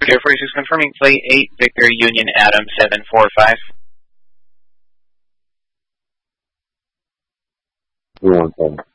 Air 46 confirming plate 8, Victor Union Adam 745. 317.